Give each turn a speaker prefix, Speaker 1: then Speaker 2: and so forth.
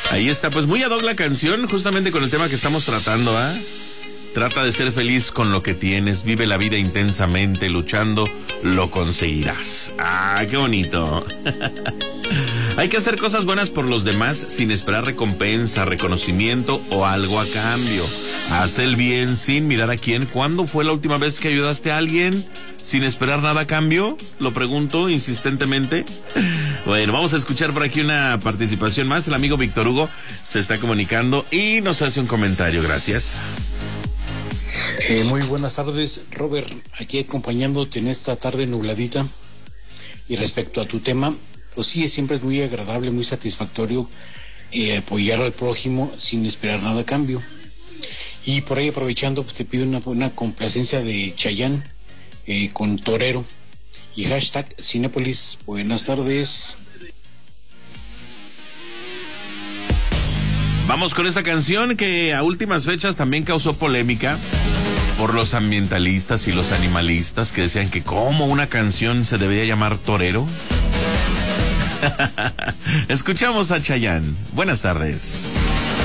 Speaker 1: Ahí está, pues muy ad hoc la canción, justamente con el tema que estamos tratando, ¿ah? Trata de ser feliz con lo que tienes, vive la vida intensamente, luchando, lo conseguirás. Ah, qué bonito. Hay que hacer cosas buenas por los demás sin esperar recompensa, reconocimiento o algo a cambio. Haz el bien sin mirar a quién. ¿Cuándo fue la última vez que ayudaste a alguien sin esperar nada a cambio? Lo pregunto insistentemente. Bueno, vamos a escuchar por aquí una participación más. El amigo Víctor Hugo se está comunicando y nos hace un comentario. Gracias.
Speaker 2: Muy buenas tardes, Robert, aquí acompañándote en esta tarde nubladita. Y respecto a tu tema, pues sí, siempre es muy agradable, muy satisfactorio apoyar al prójimo sin esperar nada a cambio. Y por ahí aprovechando, pues te pido una complacencia de Chayanne con Torero y hashtag Cinépolis. Buenas tardes.
Speaker 1: Vamos con esta canción que a últimas fechas también causó polémica por los ambientalistas y los animalistas que decían que cómo una canción se debería llamar Torero. Escuchamos a Chayanne. Buenas tardes.